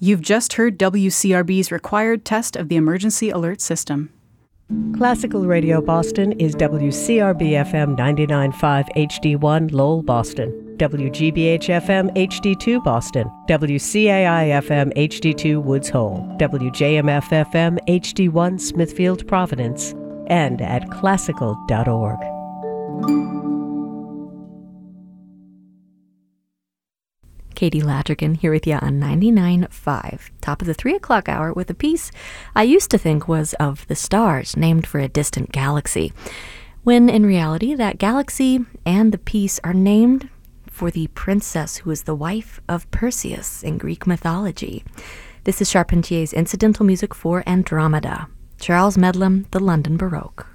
You've just heard WCRB's required test of the emergency alert system. Classical Radio Boston is WCRB-FM 99.5 HD1 Lowell, Boston, WGBH-FM HD2 Boston, WCAI-FM HD2 Woods Hole, WJMF-FM HD1 Smithfield, Providence, and at classical.org. Katie Ladrigan here with you on 99.5. Top of the 3 o'clock hour with a piece I used to think was of the stars, named for a distant galaxy, when in reality that galaxy and the piece are named for the princess who is the wife of Perseus in Greek mythology. This is Charpentier's incidental music for Andromeda. Charles Medlam, The London Baroque.